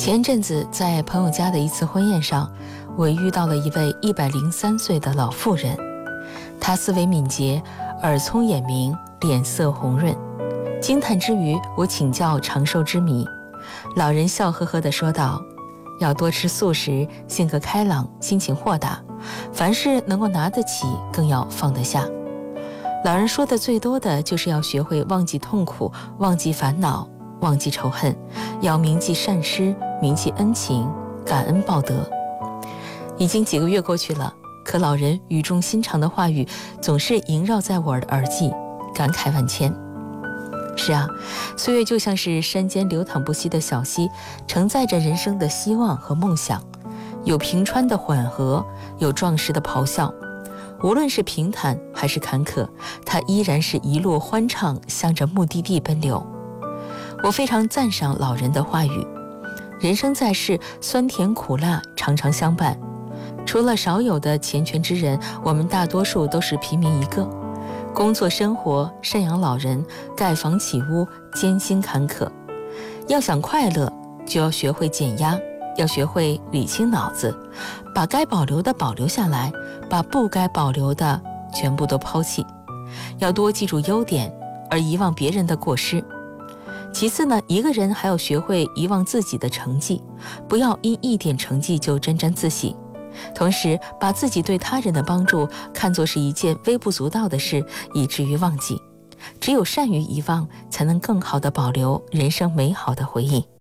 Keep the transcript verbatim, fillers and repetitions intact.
前阵子在朋友家的一次婚宴上，我遇到了一位一百零三岁的老妇人。她思维敏捷，耳聪眼明，脸色红润。惊叹之余，我请教长寿之谜。老人笑呵呵地说道：要多吃素食，性格开朗，心情豁达，凡事能够拿得起，更要放得下。老人说的最多的就是要学会忘记痛苦，忘记烦恼，忘记仇恨，要铭记善施，铭记恩情，感恩报德。已经几个月过去了，可老人语重心长的话语总是萦绕在我的耳际，感慨万千。是啊，岁月就像是山间流淌不息的小溪，承载着人生的希望和梦想，有平川的缓和，有壮士的咆哮。无论是平坦还是坎坷，它依然是一路欢畅，向着目的地奔流。我非常赞赏老人的话语，人生在世，酸甜苦辣常常相伴。除了少有的钱权之人，我们大多数都是平民一个。工作生活，赡养老人，盖房起屋，艰辛坎坷。要想快乐，就要学会减压，要学会理清脑子，把该保留的保留下来，把不该保留的全部都抛弃。要多记住优点，而遗忘别人的过失。其次呢，一个人还要学会遗忘自己的成绩，不要因一点成绩就沾沾自喜。同时把自己对他人的帮助看作是一件微不足道的事，以至于忘记。只有善于遗忘，才能更好地保留人生美好的回忆。